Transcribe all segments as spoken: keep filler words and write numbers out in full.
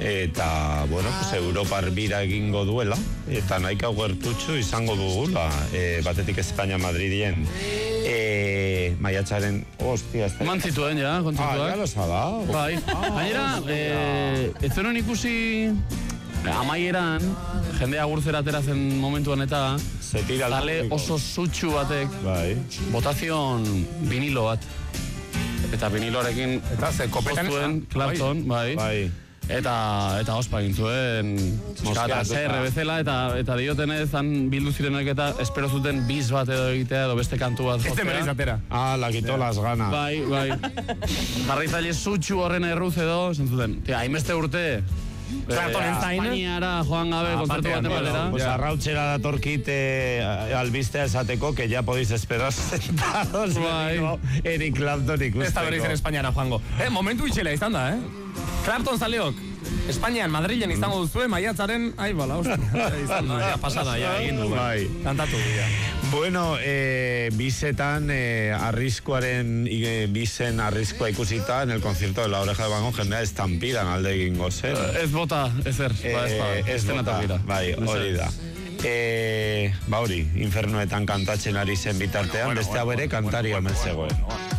eta, bueno, pues, Europar bira egingo duela, eta nahiko gertutxu izango dugula, e, batetik Espainia Madridien, e, maiatzaren, hostia, ez da... Mantzituen, ja, kontzituak. Ah, ya lo sabá. Bai, gainera, eh, ez zenon ikusi... Amaieran, jende agurtzera ateratzen momentuan eta zale oso sutsu batek bai. Botazion vinilo bat. Eta viniloarekin eta ze kopetan Clapton, bai. bai. Eta eta ospa egin zuen Moskera zerre bezala eta eta diotenez han bildu zirenek eta espero zuten bis bat edo egitea edo beste kantu bat jotzea. Este berriz atera. Ah, la quitó las ganas. Bai, bai. Barritzaile sutsu horren erruz edo, zentzuten. Tia, hainbeste urte Claptonen zain. Espainiara joan gabe kontzertu baten batera. Pues arrautxera datorkit albistea esateko que ya podéis esperar sentados. Eric Clapton ikusteko. Ez da berriz en Espainiara joango. Eh, momentu itxela izan da, eh? Clapton zaleok. Espainian, Madrilen izango duzue, maiatzaren, ai bala, hostia. Izan da, ja, pasada, ja, egin du. Bai. Kantatu dira. Bueno, eh, bisetan, eh, arriskuaren, eh, bisen arriskua ikusita, en el concierto de La Oreja de Van Gogh, jendea estampidan alde egingo zen. Ez bota, ezer. Eh, ez bota, bai, hori da. Eh, ba hori, infernuetan kantatzen ari zen bitartean, bueno, beste hau ere kantari omen zegoen.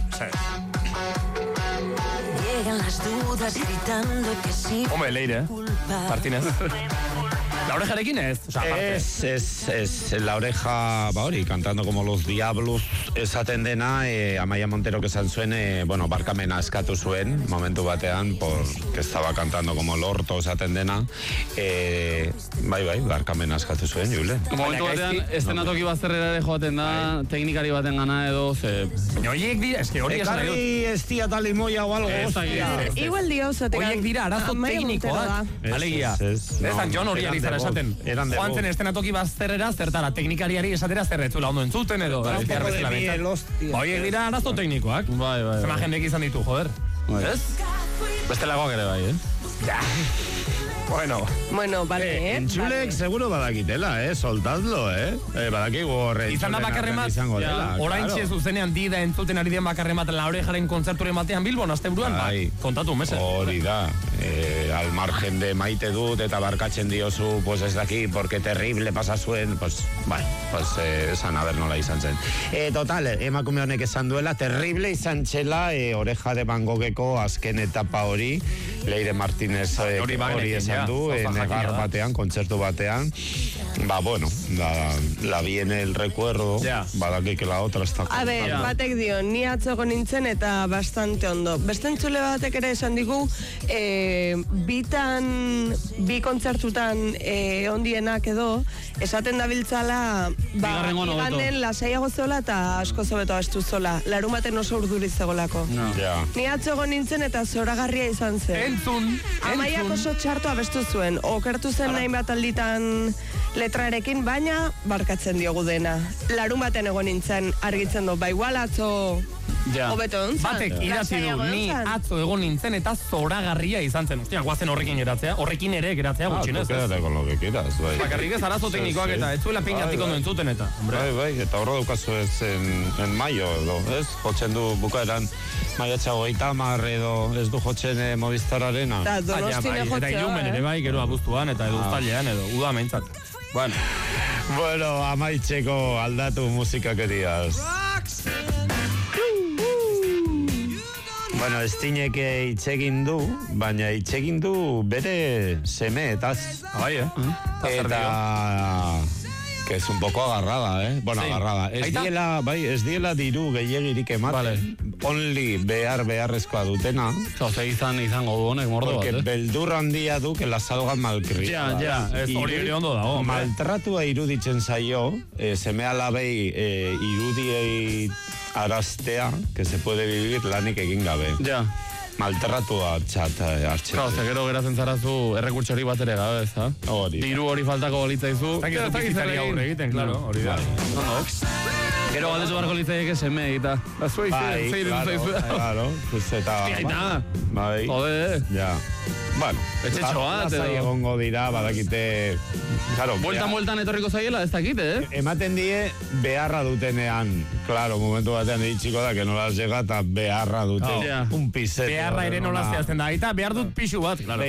Las dudas gritando que sí. Hombre, Leire, Martínez. La orejarekin ez? O sea, es, es, es La Oreja, ba hori, cantando como los diablos, esaten dena, eh, Amaia Montero que esan zuen, eh, bueno, barkamena eskatu zuen, momentu batean, por que estaba cantando como el orto, esaten dena, eh, bai, bai, barkamena eskatu zuen, Jule. Momentu batean, estenatoki bazterrera ere joaten da, teknikari baten gana edo, ze... Oiek dira, eske hori esan dut. Ekarri estia talimoia o algo, hostia. Igual diosatik. Oiek dira, arazo teknikoak. Alegia. Ez, Jon hori ari zara esaten. Joan zen estenatoki bazterrera, zertara, teknikariari esatera zerretzula ondo entzuten edo. Oiek dira, arazo teknikoak. Bai, bai. Zema jendek izan ditu, joder. Ez? Bestelagoak ere bai, eh? Ja. Bueno. Bueno, vale, eh? Entzulek seguro badakitela, eh? Soltadlo, eh? eh badakigu horre. Izan da bakarren bat, orain txe zuzenean dida entzuten ari den bakarren bat La Orejaren kontzerturen batean Bilbon, azte buruan, ba, kontatu, mese. Hori da, eh, al margen de maite dut eta barkatzen diozu, pues ez daki, porque terrible pasa zuen, pues, bai, pues, eh, esan haber nola izan zen. Eh, total, emakume honek esan duela, terrible izan txela, eh, Oreja de Van Gogheko azken etapa hori, Leire Martínez eh, hori, hori esan du, eh, negar batean, kontzertu batean, ba, bueno, la, la viene el recuerdo, yeah. Badaki que la otra está... A ver, yeah. Batek dio, ni atzoko nintzen eta bastante ondo. Beste entzule batek ere esan digu, eh, bitan, bi kontzertutan eh, ondienak edo, esaten dabiltzala, ba, iganden lasaiago zola eta asko zobeto astu zola. Larumaten oso urduriz zegolako. No. Yeah. Ni atzoko nintzen eta zoragarria izan zen. Entzun, entzun. Amaiak oso txartu abestu zuen. Okertu zen nahi bat alditan letrarekin, baina barkatzen diogu dena. Larun baten egon nintzen argitzen du, ba igual atzo ja. Hobeto ontzan. Batek idatzi du, ni atzo egon nintzen eta zoragarria izan zen. Ostia, guazen horrekin geratzea, horrekin ere geratzea gutxinez. Ah, quédate con lo que quieras, bai. Bakarrik ez arazo teknikoak eta ez zuela pingatik ondo entzuten eta. Bai, bai, eta horro daukazu ez en, en maio edo, ez? Jotzen du bukaeran maiatxa hogeita hamar edo ez du jotzen eh, Movistararena. Eta Donostine jotzea. Eta ilumen ere bai, gero abuztuan eta edo uztailean edo, uda mentzat. Bueno. Bueno, amaitzeko aldatu musikakeriaz. Bueno, Stinek itxegin du, baina itxegin du bere semeetaz. Bai, eh? Eta... que es un poco agarrada, eh? Bueno, sí. Agarrada. Ez diela, bai, ez diela diru gehiagirik ematen. Vale. Only behar beharrezkoa dutena. Zoze izan izango du honek mordo bat, eh? Porque beldur handia du que la salga malcriada. Ja, ja, ez hori ere ondo dago. Maltratua iruditzen zaio, eh, seme alabei eh, irudiei araztea, que se puede vivir lanik egin gabe. Ja. Maltratua txat hartzen. Claro, gero geratzen zarazu errekurtso hori bat ere gabe, ez da? Hori. Diru hori faltako litzaizu. Zagizu bizitari aurre egiten, claro, hori da. Gero galdetu barko litzaieke seme egita. Bai, claro, claro. Eta, bai. Jode, ja. Bueno, etxetxo bat, edo. Lasai egongo dira, badakite... Claro, bueltan, bueltan etorriko zaiela, ez dakite, eh? Ematen die beharra dutenean. Claro, momentu batean ditxiko da, que nola llega eta beharra dute. Oh, yeah. Un pisete. Beharra ere nola zehazten da. Eta behar dut pixu bat, claro.